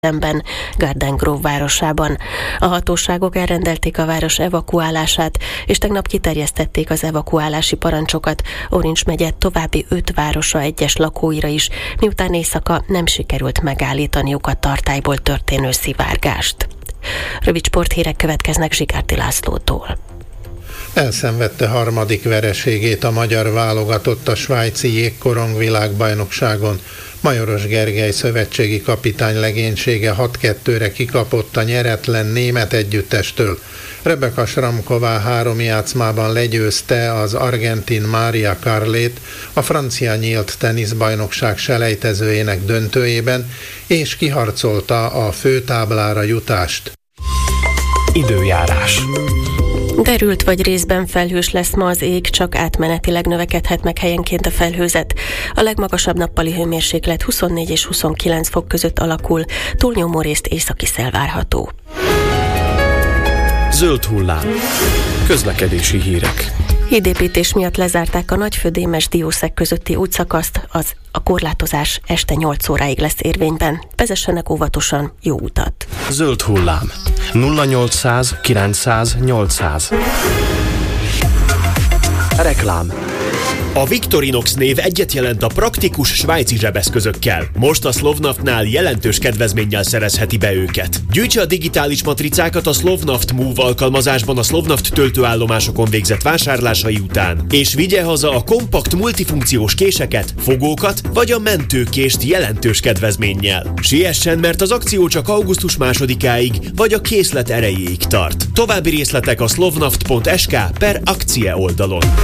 szemben Garden Grove városában. A hatóságok elrendelték a város evakuálását, és tegnap kiterjesztették az evakuálási parancsokat Orange megye további 5 városa egyes lakóira is, miután éjszaka nem sikerült megállítaniuk a tartályból történő szivárgást. Rövid sporthírek következnek Zsigárdi Lászlótól. Elszenvedte harmadik vereségét a magyar válogatott a svájci jégkorong világbajnokságon. Majoros Gergely szövetségi kapitány legénysége 6-2-re kikapott a nyeretlen német együttestől. Rebeka Šramková 3 játszmában legyőzte az argentin Maria Carlét a francia nyílt teniszbajnokság selejtezőjének döntőjében, és kiharcolta a főtáblára jutást. Időjárás. Derült vagy részben felhős lesz ma az ég, csak átmenetileg növekedhet meg helyenként a felhőzet. A legmagasabb nappali hőmérséklet 24 és 29 fok között alakul, túlnyomó részt északi szel várható. Zöld hullám. Közlekedési hírek. Hídépítés miatt lezárták a Nagyfödémes-Diószeg közötti útszakaszt, a korlátozás este 8 óráig lesz érvényben. Vezessenek óvatosan, jó utat! Zöld hullám. 0800 900 800. Reklám. A Victorinox név egyet jelent a praktikus svájci zsebeszközökkel. Most a Slovnaftnál jelentős kedvezménnyel szerezheti be őket. Gyűjtse a digitális matricákat a Slovnaft Move alkalmazásban a Slovnaft töltőállomásokon végzett vásárlásai után, és vigye haza a kompakt multifunkciós késeket, fogókat vagy a mentőkést jelentős kedvezménnyel. Siessen, mert az akció csak augusztus 2-áig vagy a készlet erejéig tart. További részletek a slovnaft.sk/akcie oldalon.